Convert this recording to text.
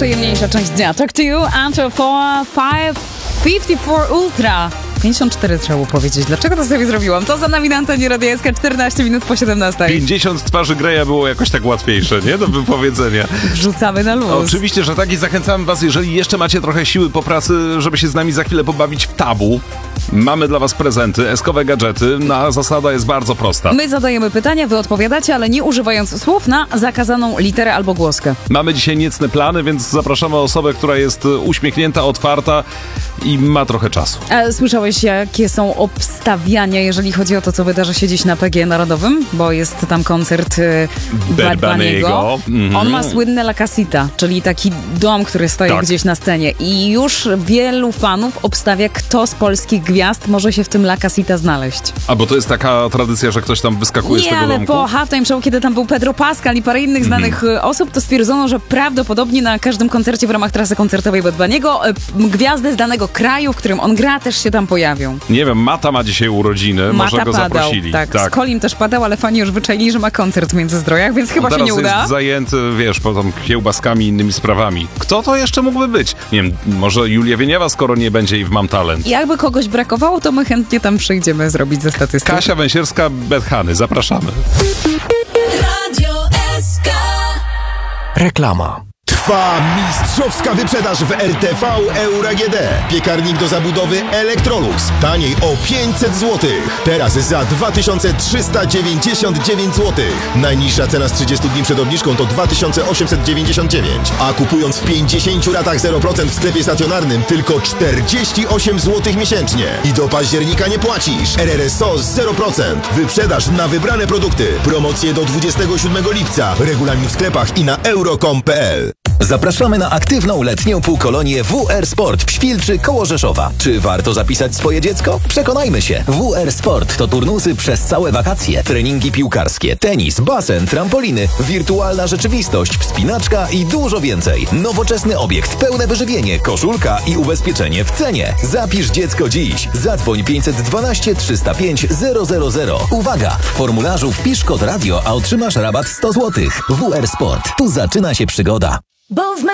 najprzyjemniejsza część dnia. Talk to you, Until 54 Ultra. 54 trzeba było powiedzieć. Dlaczego to sobie zrobiłam? To za nami na antenie Radia SK, 14 minut po 17. 50 twarzy Greya było jakoś tak łatwiejsze, nie? Do wypowiedzenia. Wrzucamy na luz. Oczywiście, że tak, i zachęcamy was, jeżeli jeszcze macie trochę siły po pracy, żeby się z nami za chwilę pobawić w tabu. Mamy dla was prezenty, eskowe gadżety. Zasada jest bardzo prosta. My zadajemy pytania, wy odpowiadacie, ale nie używając słów na zakazaną literę albo głoskę. Mamy dzisiaj niecne plany, więc zapraszamy osobę, która jest uśmiechnięta, otwarta i ma trochę czasu. Słyszałeś, jakie są obstawiania, jeżeli chodzi o to, co wydarzy się dziś na PG Narodowym? Bo jest tam koncert Bad Bunny'ego. On ma słynne La Casita, czyli taki dom, który stoi gdzieś na scenie. I już wielu fanów obstawia, kto z polskich gwiazd może się w tym La Casita znaleźć. A bo to jest taka tradycja, że ktoś tam wyskakuje z tego domku? Nie, ale po Halftime Show, kiedy tam był Pedro Pascal i parę innych znanych osób, to stwierdzono, że prawdopodobnie na każdym koncercie w ramach trasy koncertowej Bad Bunny'ego gwiazdy z danego kraju, w którym on gra, też się tam pojawią. Nie wiem, Mata ma dzisiaj urodziny, może go padał, zaprosili. Tak, z Kolim też padał, ale fani już wyczaili, że ma koncert w Międzyzdrojach, więc chyba się nie uda. Teraz jest zajęty, wiesz, potem kiełbaskami i innymi sprawami. Kto to jeszcze mógłby być? Nie wiem, może Julia Wieniawa, skoro nie będzie i w Mam Talent. Jakby kogoś brakowało, to my chętnie tam przyjdziemy zrobić ze statystyką. Kasia Węsierska, Bethany, zapraszamy. Radio SK. Reklama. Trwa mistrzowska wyprzedaż w RTV Euro AGD. Piekarnik do zabudowy Electrolux. Taniej o 500 zł. Teraz za 2399 zł. Najniższa cena z 30 dni przed obniżką to 2899. A kupując w 50 ratach 0% w sklepie stacjonarnym tylko 48 zł miesięcznie. I do października nie płacisz. RRSO 0%. Wyprzedaż na wybrane produkty. Promocje do 27 lipca. Regulamin w sklepach i na euro.com.pl. Zapraszamy na aktywną letnią półkolonię WR Sport w Świlczy koło Rzeszowa. Czy warto zapisać swoje dziecko? Przekonajmy się. WR Sport to turnusy przez całe wakacje, treningi piłkarskie, tenis, basen, trampoliny, wirtualna rzeczywistość, wspinaczka i dużo więcej. Nowoczesny obiekt, pełne wyżywienie, koszulka i ubezpieczenie w cenie. Zapisz dziecko dziś. Zadzwoń 512 305 000. Uwaga! W formularzu wpisz kod radio, a otrzymasz rabat 100 zł. WR Sport. Tu zaczyna się przygoda. Bo w